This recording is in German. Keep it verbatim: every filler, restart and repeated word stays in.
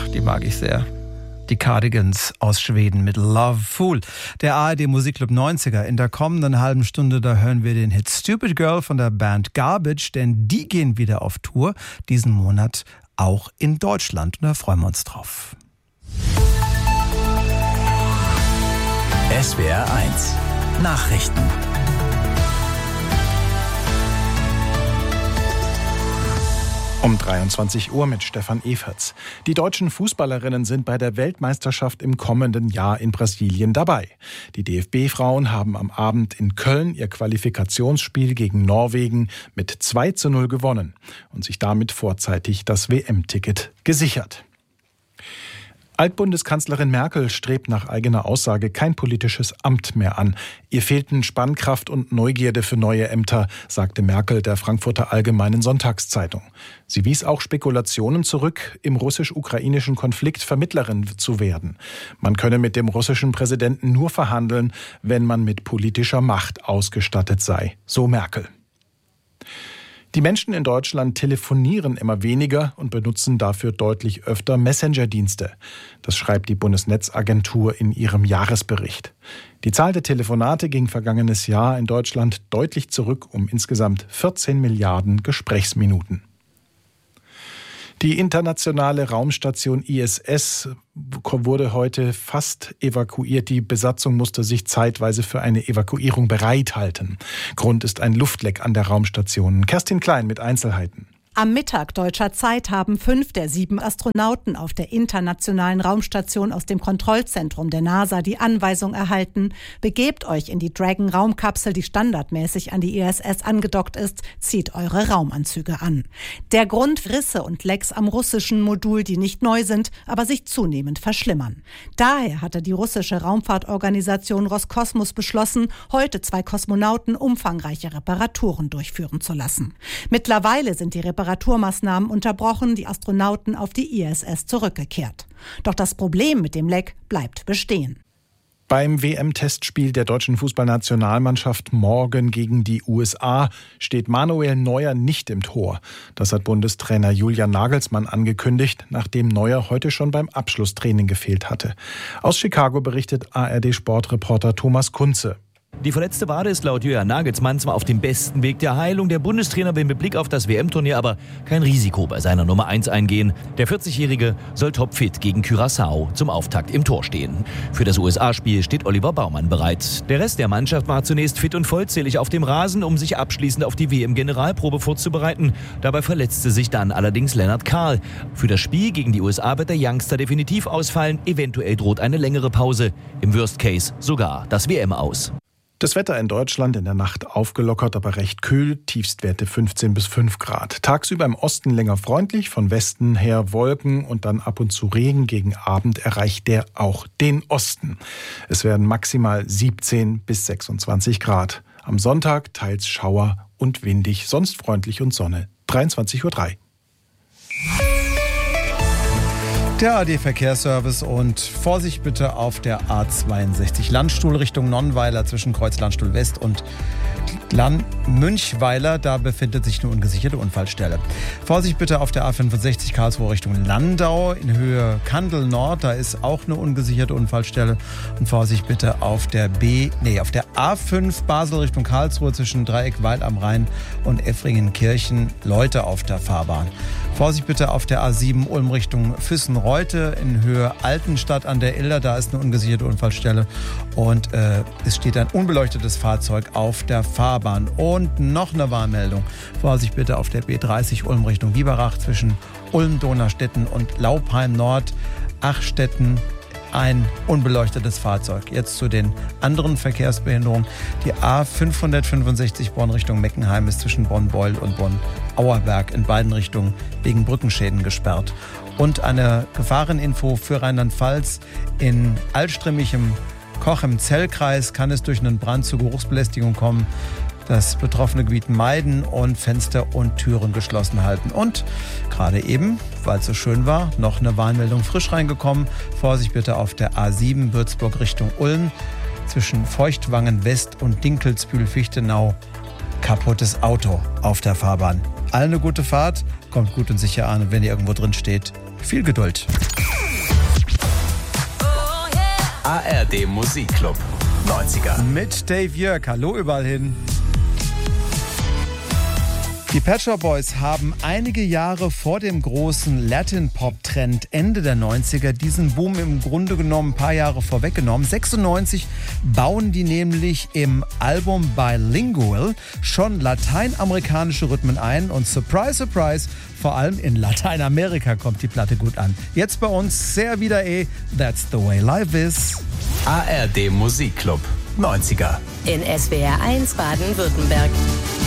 die mag ich sehr. Die Cardigans aus Schweden mit Love Fool. Der A R D Musikclub neunziger. In der kommenden halben Stunde, da hören wir den Hit Stupid Girl von der Band Garbage, denn die gehen wieder auf Tour, diesen Monat auch in Deutschland. Und da freuen wir uns drauf. S W R eins Nachrichten. Um dreiundzwanzig Uhr mit Stefan Everts. Die deutschen Fußballerinnen sind bei der Weltmeisterschaft im kommenden Jahr in Brasilien dabei. Die D F B-Frauen haben am Abend in Köln ihr Qualifikationsspiel gegen Norwegen mit zwei zu null gewonnen und sich damit vorzeitig das W M-Ticket gesichert. Altbundeskanzlerin Merkel strebt nach eigener Aussage kein politisches Amt mehr an. Ihr fehlten Spannkraft und Neugierde für neue Ämter, sagte Merkel der Frankfurter Allgemeinen Sonntagszeitung. Sie wies auch Spekulationen zurück, im russisch-ukrainischen Konflikt Vermittlerin zu werden. Man könne mit dem russischen Präsidenten nur verhandeln, wenn man mit politischer Macht ausgestattet sei, so Merkel. Die Menschen in Deutschland telefonieren immer weniger und benutzen dafür deutlich öfter Messenger-Dienste. Das schreibt die Bundesnetzagentur in ihrem Jahresbericht. Die Zahl der Telefonate ging vergangenes Jahr in Deutschland deutlich zurück um insgesamt vierzehn Milliarden Gesprächsminuten. Die internationale Raumstation I S S wurde heute fast evakuiert. Die Besatzung musste sich zeitweise für eine Evakuierung bereithalten. Grund ist ein Luftleck an der Raumstation. Kerstin Klein mit Einzelheiten. Am Mittag deutscher Zeit haben fünf der sieben Astronauten auf der internationalen Raumstation aus dem Kontrollzentrum der NASA die Anweisung erhalten: Begebt euch in die Dragon-Raumkapsel, die standardmäßig an die I S S angedockt ist, zieht eure Raumanzüge an. Der Grund: Risse und Lecks am russischen Modul, die nicht neu sind, aber sich zunehmend verschlimmern. Daher hatte die russische Raumfahrtorganisation Roskosmos beschlossen, heute zwei Kosmonauten umfangreiche Reparaturen durchführen zu lassen. Mittlerweile sind die Reparaturen Reparaturmaßnahmen unterbrochen, die Astronauten auf die I S S zurückgekehrt. Doch das Problem mit dem Leck bleibt bestehen. Beim W M-Testspiel der deutschen Fußballnationalmannschaft morgen gegen die U S A steht Manuel Neuer nicht im Tor. Das hat Bundestrainer Julian Nagelsmann angekündigt, nachdem Neuer heute schon beim Abschlusstraining gefehlt hatte. Aus Chicago berichtet A R D-Sportreporter Thomas Kunze. Die verletzte Wade ist laut Julian Nagelsmann zwar auf dem besten Weg der Heilung. Der Bundestrainer will mit Blick auf das W M-Turnier aber kein Risiko bei seiner Nummer eins eingehen. Der vierzigjährige soll topfit gegen Curaçao zum Auftakt im Tor stehen. Für das U S A-Spiel steht Oliver Baumann bereit. Der Rest der Mannschaft war zunächst fit und vollzählig auf dem Rasen, um sich abschließend auf die W M-Generalprobe vorzubereiten. Dabei verletzte sich dann allerdings Lennart Kahl. Für das Spiel gegen die U S A wird der Youngster definitiv ausfallen. Eventuell droht eine längere Pause. Im Worst Case sogar das W M aus. Das Wetter in Deutschland in der Nacht aufgelockert, aber recht kühl, Tiefstwerte fünfzehn bis fünf Grad. Tagsüber im Osten länger freundlich, von Westen her Wolken und dann ab und zu Regen. Gegen Abend erreicht der auch den Osten. Es werden maximal siebzehn bis sechsundzwanzig Grad. Am Sonntag teils Schauer und windig, sonst freundlich und Sonne. dreiundzwanzig Uhr drei. Der A R D-Verkehrsservice und Vorsicht bitte auf der A zweiundsechzig Landstuhl Richtung Nonnweiler zwischen Kreuz Landstuhl West und Land Münchweiler. Da befindet sich eine ungesicherte Unfallstelle. Vorsicht bitte auf der A fünfundsechzig Karlsruhe Richtung Landau in Höhe Kandel Nord. Da ist auch eine ungesicherte Unfallstelle. Und Vorsicht bitte auf der B, nee, auf der A fünf Basel Richtung Karlsruhe zwischen Dreieck Weil am Rhein und Effringenkirchen. Leute auf der Fahrbahn. Vorsicht bitte auf der A sieben Ulm Richtung Füssen-Reute in Höhe Altenstadt an der Ilder. Da ist eine ungesicherte Unfallstelle und äh, es steht ein unbeleuchtetes Fahrzeug auf der Fahrbahn. Und noch eine Warnmeldung. Vorsicht bitte auf der B dreißig Ulm Richtung Biberach zwischen Ulm, Donaustetten und Laupheim Nord, Achstetten. Ein unbeleuchtetes Fahrzeug. Jetzt zu den anderen Verkehrsbehinderungen. Die A fünfhundertfünfundsechzig Bonn Richtung Meckenheim ist zwischen Bonn-Beul und Bonn-Auerberg in beiden Richtungen wegen Brückenschäden gesperrt. Und eine Gefahreninfo für Rheinland-Pfalz: in Altstrimmig Koch im Zellkreis kann es durch einen Brand zu Geruchsbelästigung kommen. Das betroffene Gebiet meiden und Fenster und Türen geschlossen halten. Und gerade eben, weil es so schön war, noch eine Warnmeldung frisch reingekommen. Vorsicht bitte auf der A sieben Würzburg Richtung Ulm zwischen Feuchtwangen West und Dinkelsbühl-Fichtenau. Kaputtes Auto auf der Fahrbahn. Allen eine gute Fahrt, kommt gut und sicher an und wenn ihr irgendwo drin steht, viel Geduld. A R D Musikclub neunziger. Mit Dave Jörg, hallo überall hin. Die Pet Shop Boys haben einige Jahre vor dem großen Latin-Pop-Trend Ende der neunziger diesen Boom im Grunde genommen ein paar Jahre vorweggenommen. sechsundneunzig bauen die nämlich im Album Bilingual schon lateinamerikanische Rhythmen ein und surprise, surprise, vor allem in Lateinamerika kommt die Platte gut an. Jetzt bei uns sehr wieder eh, That's the way life is. A R D Musikclub neunziger. In S W R eins Baden-Württemberg.